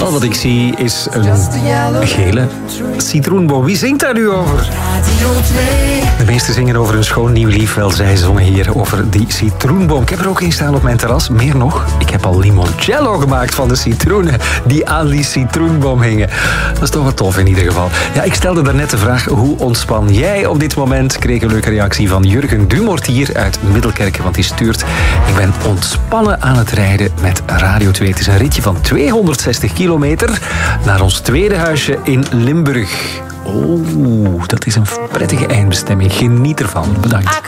Al wat ik zie is een gele citroenboom. Wie zingt daar nu over? De meesten zingen over een schoon nieuw lief. Wel, zij zongen hier over die citroenboom. Ik heb er ook een staan op mijn terras. Meer nog, ik heb al limoncello gemaakt van de citroenen die aan die citroenboom hingen. Dat is toch wel tof in ieder geval. Ja, ik stelde daarnet de vraag, hoe ontspan jij op dit moment? Kreeg een leuke reactie van Jurgen Dumortier uit Middelkerken, want die stuurt: ik ben ontspannen aan het rijden met Radio 2. Het is een ritje van 260 kilometer naar ons tweede huisje in Limburg. Oh, dat is een prettige eindbestemming. Geniet ervan. Bedankt.